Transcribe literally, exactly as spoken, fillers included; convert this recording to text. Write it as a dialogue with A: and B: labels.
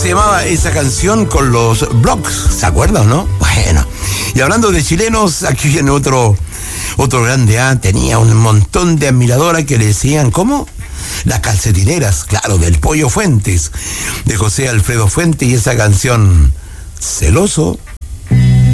A: se llamaba esa canción con los Blocks, ¿se acuerdan, no? Bueno, y hablando de chilenos, aquí viene otro, otro grande, ¿ah? Tenía un montón de admiradoras que le decían, ¿cómo? Las calcetineras, claro, del Pollo Fuentes, de José Alfredo Fuentes, y esa canción, Celoso.